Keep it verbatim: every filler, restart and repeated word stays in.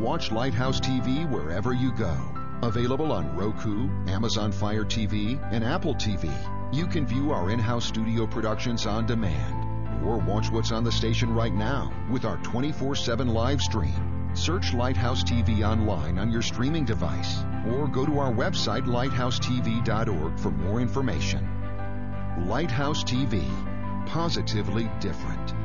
Watch Lighthouse T V wherever you go. Available on Roku, Amazon Fire T V, and Apple T V. You can view our in-house studio productions on demand, or watch what's on the station right now with our twenty-four seven live stream. Search Lighthouse T V online on your streaming device, or go to our website, lighthouse t v dot org, for more information. Lighthouse T V. Positively different.